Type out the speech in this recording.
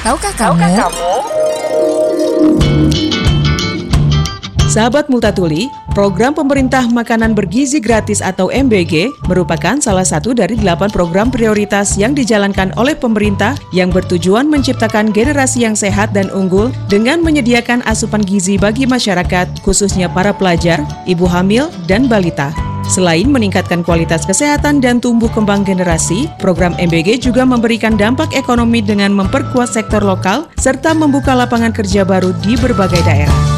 Tahukah kamu? Sahabat Multatuli, program pemerintah makanan bergizi gratis atau MBG merupakan salah satu dari 8 program prioritas yang dijalankan oleh pemerintah yang bertujuan menciptakan generasi yang sehat dan unggul dengan menyediakan asupan gizi bagi masyarakat, khususnya para pelajar, ibu hamil, dan balita. Selain meningkatkan kualitas kesehatan dan tumbuh kembang generasi, program MBG juga memberikan dampak ekonomi dengan memperkuat sektor lokal serta membuka lapangan kerja baru di berbagai daerah.